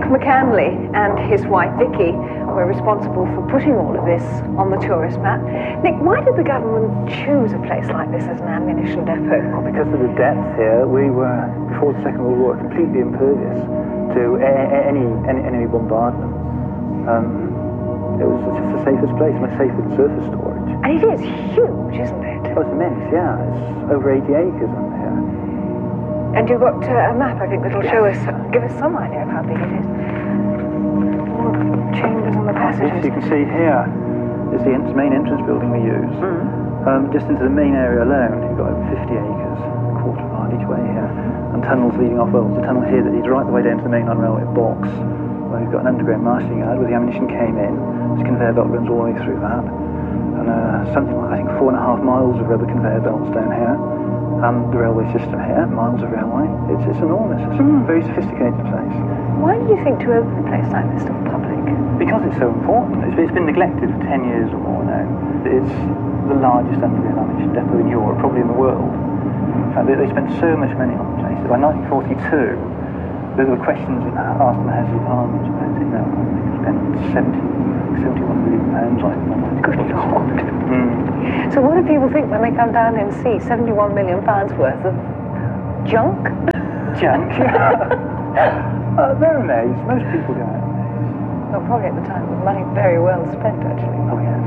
McCanley and his wife Vicky were responsible for putting all of this on the tourist map. Nick, why did the government choose a place like this as an ammunition depot? Well, because of the depth here, we were, before the Second World War, completely impervious to any enemy bombardment. It was just the safest place, much safer than surface storage. And it is huge, isn't it? Oh, it's immense, yeah. It's over 80 acres under here. And you've got a map, I think, that'll show us, give us some idea of how big it is. All the chambers and the passages. As you can see here is the main entrance building we use. Just into the main area alone, you've got over 50 acres, a quarter of a mile each way here, and tunnels leading off. Well, there's a tunnel here that leads right the way down to the mainline railway box, where we've got an underground marshalling yard where the ammunition came in. There's a conveyor belt runs all the way through that, and something like, I think, 4.5 miles of rubber conveyor belts down here. And the railway system here, miles of railway. It's enormous. It's a very sophisticated place. Why did you think to open a place like this to the public? Because it's so important. It's been neglected for 10 years or more now. It's the largest underground ammunition depot in Europe, probably in the world. In fact, they spent so much money on the place that by 1942, there were questions asked in the House of Parliament about it. You know, they spent £71 million on it. Good Lord. So what do people think when they come down and see £71 million worth of junk? Junk? They're amazed. Most people go out amazed. Well, probably at the time, the money very well spent, actually. Oh, yes.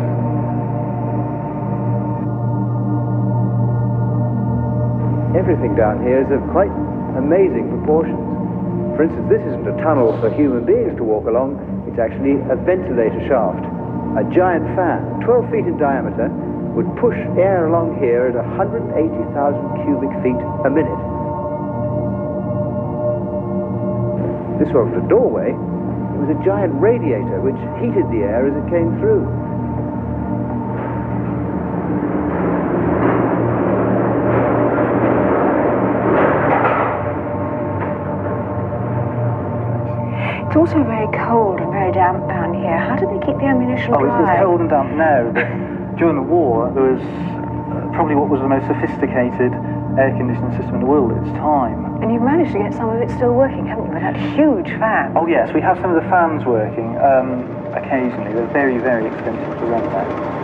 Everything down here is of quite amazing proportions. For instance, this isn't a tunnel for human beings to walk along. It's actually a ventilator shaft. A giant fan, 12 feet in diameter, would push air along here at 180,000 cubic feet a minute. This wasn't a doorway, it was a giant radiator which heated the air as it came through. It's also very cold and very damp down here. How do they keep the ammunition dry? It's cold and damp now, but during the war there was probably what was the most sophisticated air conditioning system in the world at its time. And you've managed to get some of it still working, haven't you, with that huge fan? Oh yes, we have some of the fans working occasionally. They're very, very expensive to run now.